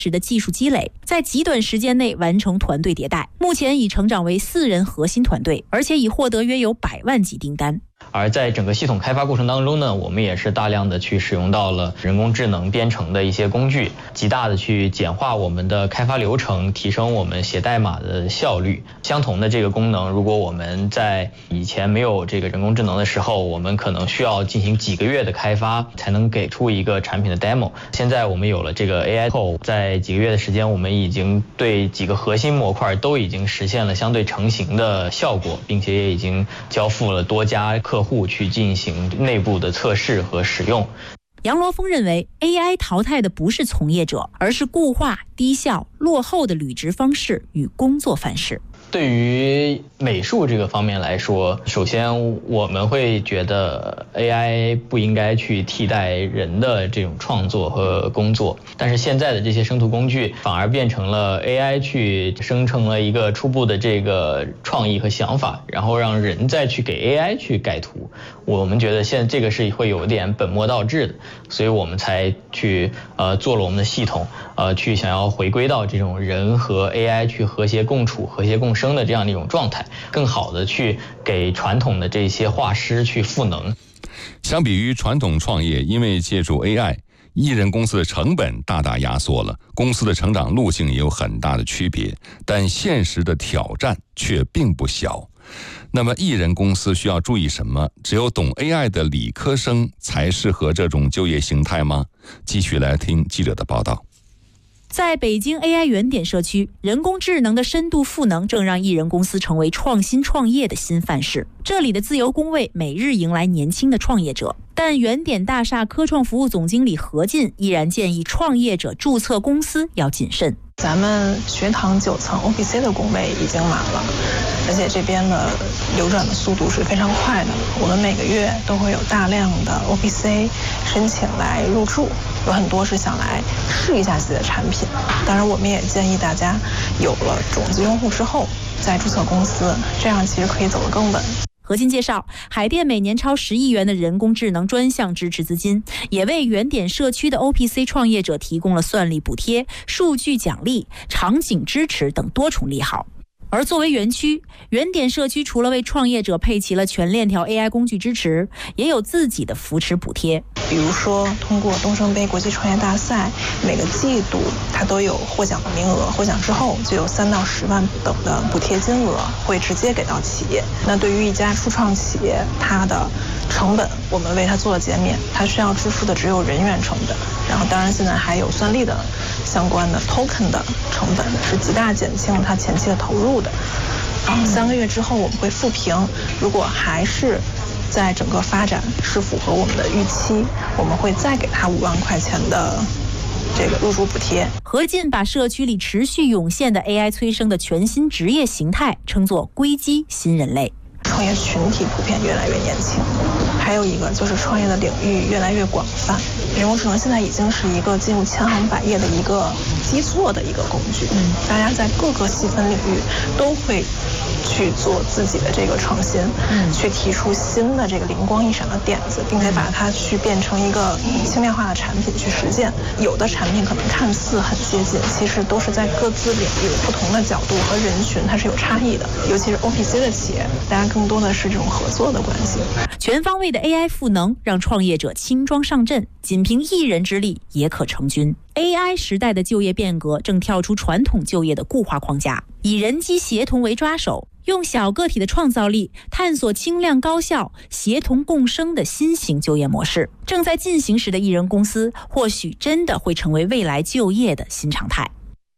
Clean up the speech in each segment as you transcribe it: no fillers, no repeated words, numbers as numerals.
的技术积累，在极短时间内完成团队迭代，目前已成长为4人核心团队，而且已获得约有100万级订单。 而在整个系统开发过程当中呢，我们也是大量的去使用到了人工智能编程的一些工具，极大的去简化我们的开发流程，提升我们写代码的效率。相同的这个功能，如果我们在以前没有这个人工智能的时候，我们可能需要进行几个月的开发才能给出一个产品的 demo。现在我们有了这个 AI 后，在几个月的时间，我们已经对几个核心模块都已经实现了相对成型的效果，并且也已经交付了多家客户去进行内部的测试和使用。 杨罗峰认为 AI 淘汰的不是从业者，而是固化、低效、落后的履职方式与工作范式。 对于美术这个方面来说，首先我们会觉得 AI 不应该去替代人的这种创作和工作，但是现在的这些生图工具反而变成了 AI 去生成了一个初步的这个创意和想法，然后让人再去给 AI 去改图。我们觉得现在这个是会有点本末倒置的，所以我们才去做了我们的系统，去想要回归到这种人和 AI 去和谐共处、和谐共生的这样的一种状态，更好的去给传统的这些画师去赋能。 相比于传统创业，因为借助 AI， 艺人公司的成本大大压缩了，公司的成长路径也有很大的区别，但现实的挑战却并不小。那么艺人公司需要注意什么？只有懂 AI 的理科生才适合这种就业形态吗？继续来听记者的报道。 在北京 AI 原点社区，人工智能的深度赋能正让艺人公司成为创新创业的新范式。这里的自由工位每日迎来年轻的创业者，但原点大厦科创服务总经理何进依然建议创业者注册公司要谨慎。 咱们学堂9层 OPC 的工位已经满了，而且这边的流转的速度是非常快的。我们每个月都会有大量的 OPC 申请来入驻，有很多是想来试一下自己的产品。当然，我们也建议大家有了种子用户之后再注册公司，这样其实可以走得更稳。 何进介绍，海淀每年超10亿元的人工智能专项支持资金，也为原点社区的 OPC 创业者提供了算力补贴、数据奖励、场景支持等多重利好。而作为园区，原点社区除了为创业者配齐了全链条 AI 工具支持，也有自己的扶持补贴。 比如说，通过东升杯国际创业大赛，每个季度它都有获奖的名额，获奖之后就有3到10万等的补贴金额会直接给到企业。那对于一家初创企业，它的成本我们为它做了减免，它需要支付的只有人员成本，然后当然现在还有算力的相关的 token 的成本，是极大减轻了它前期的投入的。3个月之后我们会复评，如果还是在整个发展是符合我们的预期，我们会再给他5万块钱的这个入驻补贴。 何进把社区里持续涌现的 AI 催生的全新职业形态称作硅基新人类。 创业群体普遍越来越年轻，还有一个就是创业的领域越来越广泛。人工智能现在已经是一个进入千行百业的一个基座的一个工具，大家在各个细分领域都会去做自己的这个创新，去提出新的这个灵光一闪的点子，并且把它去变成一个轻量化的产品去实践。有的产品可能看似很接近，其实都是在各自领域不同的角度和人群它是有差异的。尤其是 OPC 的企业，大家更多的是这种合作的关系。 全方位的 AI 赋能让创业者轻装上阵，仅凭一人之力也可成军。AI 时代的就业变革正跳出传统就业的固化框架，以人机协同为抓手，用小个体的创造力探索轻量高效、协同共生的新型就业模式。正在进行时的艺人公司，或许真的会成为未来就业的新常态。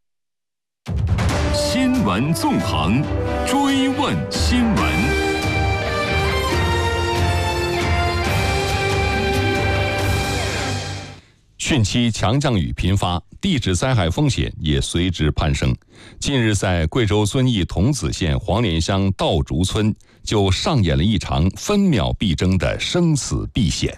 新闻纵横，追问新闻。 汛期强降雨频发，地质灾害风险也随之攀升。近日，在贵州遵义桐梓县黄连乡稻竹村就上演了一场分秒必争的生死避险。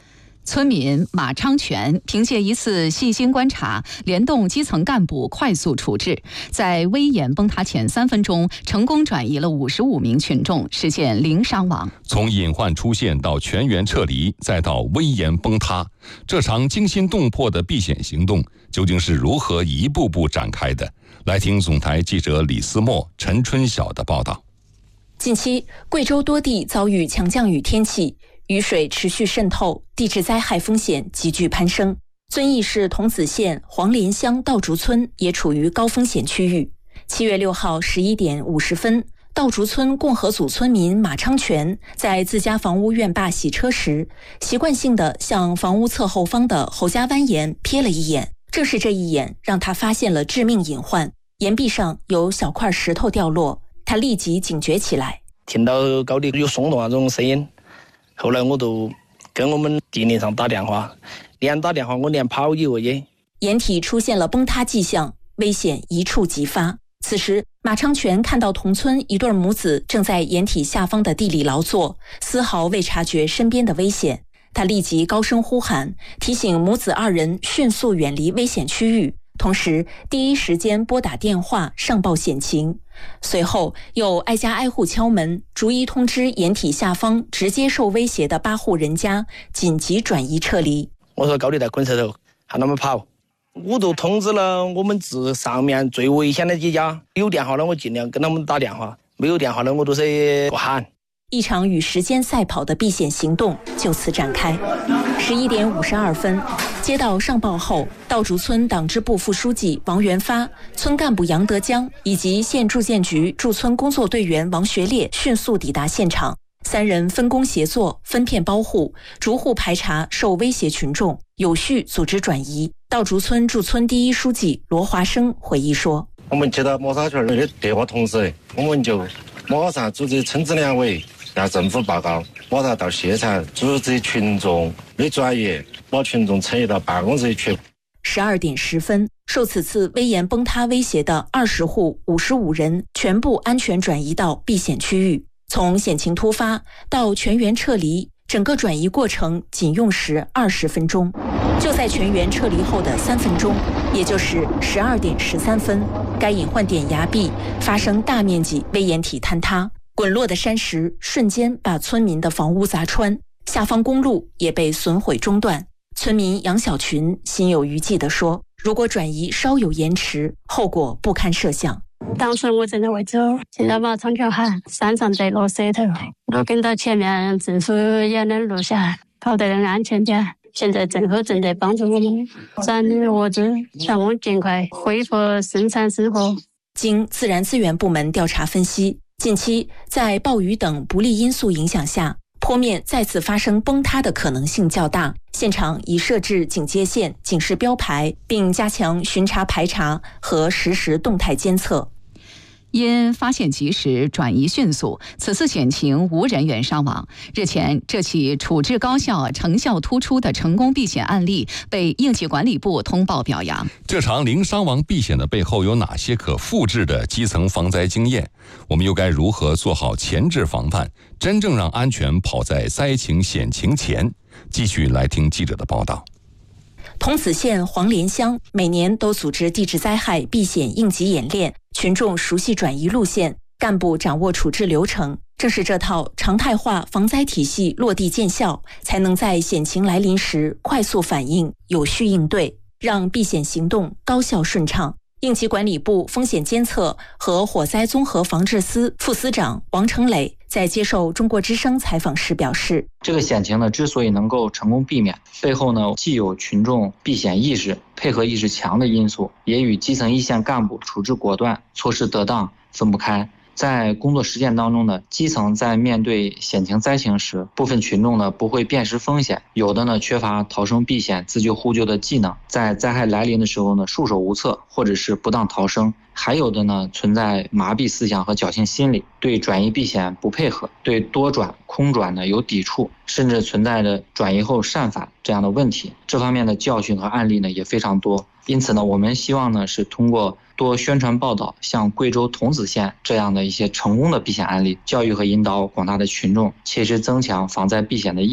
村民马昌全凭借一次细心观察，联动基层干部快速处置，在危岩崩塌前3分钟，成功转移了55名群众，实现零伤亡。 从隐患出现到全员撤离，再到危岩崩塌，这场惊心动魄的避险行动究竟是如何一步步展开的？来听总台记者李思墨、陈春晓的报道。 近期，贵州多地遭遇强降雨天气，雨水持续渗透，地质灾害风险急剧攀升。遵义市桐梓县黄连乡道竹村也处于高风险区域。7月6号11点50分，道竹村共和组村民马昌全在自家房屋院坝洗车时，习惯性地向房屋侧后方的侯家湾岩瞥了一眼。正是这一眼，让他发现了致命隐患，岩壁上有小块石头掉落。他立即警觉起来， 听到高地有松动那种声音，后来我就跟我们地连上打电话，连打电话我连跑一个也。 岩体出现了崩塌迹象，危险一触即发。此时，马昌全看到同村一对母子正在岩体下方的地里劳作，丝毫未察觉身边的危险。他立即高声呼喊，提醒母子2人迅速远离危险区域，同时第一时间拨打电话上报险情。随后又挨家挨户敲门，逐一通知岩体下方直接受威胁的8户人家紧急转移撤离。 我说高地在滚石头，喊他们跑。我都通知了我们市上面最危险的几家，有电话的我尽量跟他们打电话，没有电话的我都是不喊。 一场与时间赛跑的避险行动就此展开。11点52分，接到上报后，道竹村党支部副书记王元发、村干部杨德江以及县住建局驻村工作队员王学烈迅速抵达现场，3人分工协作，分片包户，逐户排查受威胁群众，有序组织转移。道竹村驻村第一书记罗华生回忆说：“ 我们接到磨砂圈的电话同时，我们就马上组织村支联委向政府报告，马上到现场组织群众的转移，把群众迁移到办公室去。 ”12点10分，受此次危岩崩塌威胁的20户55人全部安全转移到避险区域。从险情突发到全员撤离，整个转移过程仅用时20分钟。就在全员撤离后的3分钟，也就是12点13分，该隐患点崖壁发生大面积危岩体坍塌，滚落的山石瞬间把村民的房屋砸穿，下方公路也被损毁中断。村民杨小群心有余悸地说：“如果转移稍有延迟，后果不堪设想。” 当时我正在为走，听到马昌全喊山上在落石头，我跟到前面政府也能录下来，跑得更安全点。现在政府正在帮助我们转移物资，让我们尽快恢复生产生活。 经自然资源部门调查分析，近期在暴雨等不利因素影响下，坡面再次发生崩塌的可能性较大。现场已设置警戒线、警示标牌，并加强巡查排查和实时动态监测。 因发现及时、转移迅速，此次险情无人员伤亡。日前，这起处置高效、成效突出的成功避险案例被应急管理部通报表扬。 这场零伤亡避险的背后有哪些可复制的基层防灾经验？我们又该如何做好前置防范，真正让安全跑在灾情险情前？继续来听记者的报道。 桐梓县黄连乡每年都组织地质灾害避险应急演练，群众熟悉转移路线，干部掌握处置流程。正是这套常态化防灾体系落地见效，才能在险情来临时快速反应、有序应对，让避险行动高效顺畅。应急管理部风险监测和火灾综合防治司副司长王成磊在接受中国之声采访时表示， 这个险情呢，之所以能够成功避免，背后呢既有群众避险意识、配合意识强的因素，也与基层一线干部处置果断、措施得当分不开。在工作实践当中呢，基层在面对险情灾情时，部分群众呢不会辨识风险，有的呢缺乏逃生避险、自救互救的技能，在灾害来临的时候呢束手无策，或者是不当逃生，还有的呢存在麻痹思想和侥幸心理，对转移避险不配合，对多转空转呢有抵触，甚至存在着转移后擅返这样的问题。这方面的教训和案例呢也非常多。因此呢，我们希望呢是通过多宣传报道，像贵州桐梓县这样的一些成功的避险案例，教育和引导广大的群众，切实增强防灾避险的意识，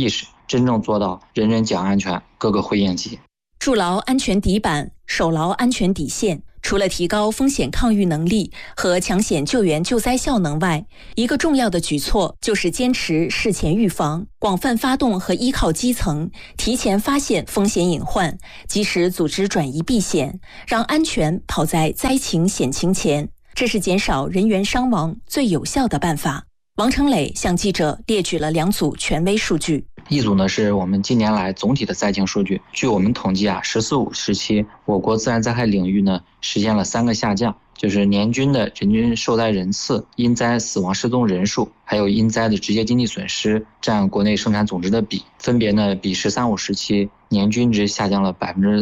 真正做到人人讲安全，个个会应急。 筑牢安全底板，守牢安全底线。除了提高风险抗御能力和抢险救援救灾效能外，一个重要的举措就是坚持事前预防，广泛发动和依靠基层，提前发现风险隐患，及时组织转移避险，让安全跑在灾情险情前。这是减少人员伤亡最有效的办法。王成磊向记者列举了2组权威数据。 一组呢是我们近年来总体的灾情数据。据我们统计啊，“14-5”时期，我国自然灾害领域呢实现了3个下降，就是年均的人均受灾人次、因灾死亡失踪人数，还有因灾的直接经济损失占国内生产总值的比，分别呢比“13-5”时期年均值下降了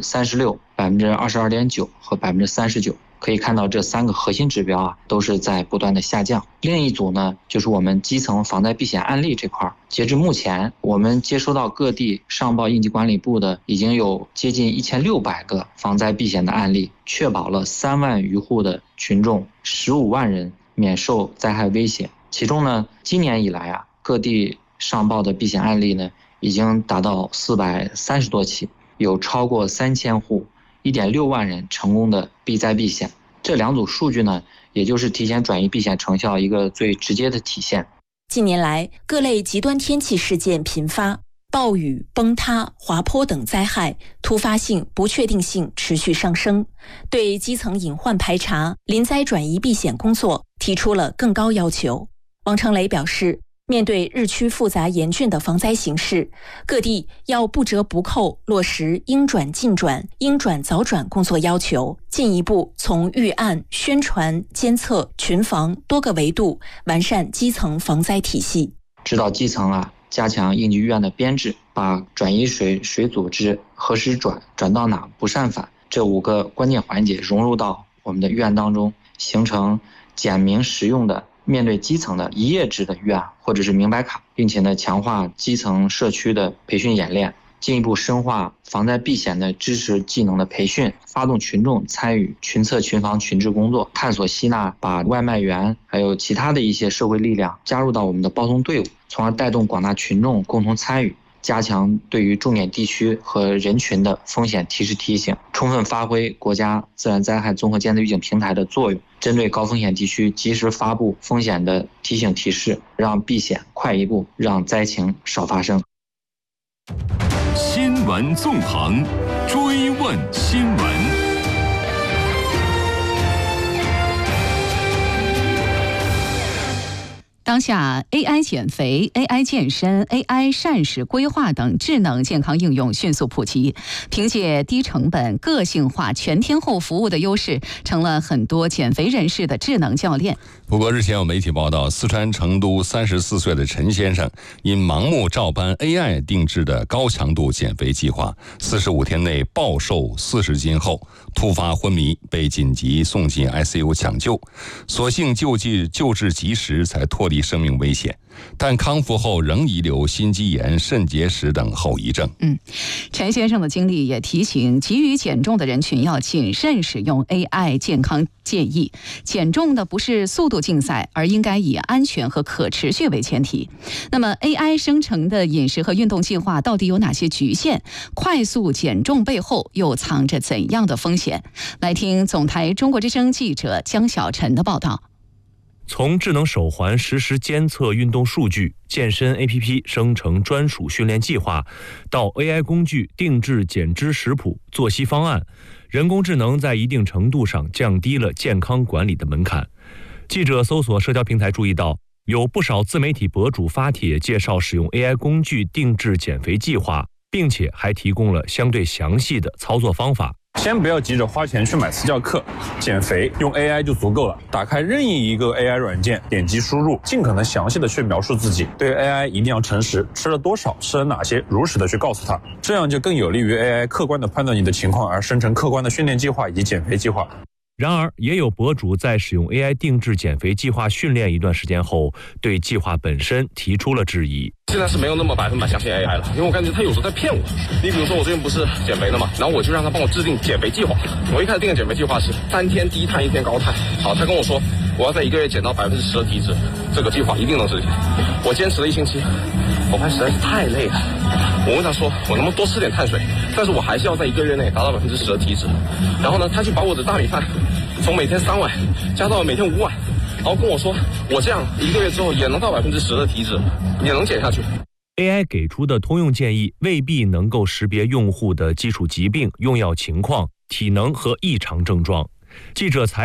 36%、22.9%和39%。可以看到这3个核心指标啊都是在不断的下降。另一组呢就是我们基层防灾避险案例这块，截至目前我们接收到各地上报应急管理部的已经有接近1600个防灾避险的案例，确保了3万余户的群众15万人免受灾害威胁。其中呢今年以来啊各地上报的避险案例呢已经达到430多起，有超过3000户1.6万人成功的避灾避险。这2组数据呢，也就是提前转移避险成效一个最直接的体现。 近年来，各类极端天气事件频发，暴雨、崩塌、滑坡等灾害突发性、不确定性持续上升，对基层隐患排查、临灾转移避险工作提出了更高要求。王成磊表示，面对日趋复杂严峻的防灾形势，各地要不折不扣落实应转尽转、应转早转工作要求，进一步从预案、宣传、监测、群防多个维度完善基层防灾体系。 指导基层啊，加强应急预案的编制，把转移水组织、何时转到哪、不擅返这5个关键环节融入到我们的预案当中，形成简明实用的面对基层的1页纸的预案或者是明白卡，并且呢强化基层社区的培训演练，进一步深化防灾避险的知识技能的培训，发动群众参与群策群防群治工作，探索吸纳把外卖员还有其他的一些社会力量加入到我们的报送队伍，从而带动广大群众共同参与，加强对于重点地区和人群的风险提示提醒，充分发挥国家自然灾害综合监测预警平台的作用，针对高风险地区及时发布风险的提醒提示，让避险快一步，让灾情少发生。 新闻纵横，追问新闻。 当下 AI 减肥、AI 健身、AI 膳食规划等智能健康应用迅速普及，凭借低成本、个性化、全天候服务的优势，成了很多减肥人士的智能教练。 不过日前有媒体报道，四川成都34岁的陈先生因盲目照搬 AI 定制的高强度减肥计划，45天内暴瘦40斤后突发昏迷，被紧急送进 ICU 抢救，所幸救治及时，才脱离生命危险，但康复后仍遗留心肌炎、肾结石等后遗症。 陈先生的经历也提醒急于减重的人群要谨慎使用 AI 健康建议。减重的不是速度竞赛，而应该以安全和可持续为前提。那么 AI 生成的饮食和运动计划到底有哪些局限？快速减重背后又藏着怎样的风险？来听总台中国之声记者江小晨的报道。 从智能手环实时监测运动数据、健身 APP 生成专属训练计划，到 AI 工具定制减脂食谱、作息方案，人工智能在一定程度上降低了健康管理的门槛。记者搜索社交平台注意到，有不少自媒体博主发帖介绍使用 AI 工具定制减肥计划，并且还提供了相对详细的操作方法。 先不要急着花钱去买私教课，减肥用 AI 就足够了。打开任意一个 AI 软件，点击输入，尽可能详细的去描述自己。对 AI 一定要诚实，吃了多少，吃了哪些，如实的去告诉他，这样就更有利于 AI 客观的判断你的情况，而生成客观的训练计划以及减肥计划。 然而，也有博主在使用 AI 定制减肥计划训练一段时间后，对计划本身提出了质疑。 现在是没有那么100%相信 AI 了，因为我感觉他有时候在骗我。你比如说我最近不是减肥了嘛，然后我就让他帮我制定减肥计划。我一开始定的减肥计划是3天低碳1天高碳。好，他跟我说我要在1个月减到10%的体脂，这个计划一定能实现。我坚持了1星期，我发现实在是太累了。 我问他说我能不能多吃点碳水，但是我还是要在1个月内达到10%的体脂。然后呢，他就把我的大米饭从每天3碗加到了每天5碗，然后跟我说我这样1个月之后也能到10%的体脂，也能减下去。 AI 给出的通用建议未必能够识别用户的基础疾病、用药情况、体能和异常症状。记者采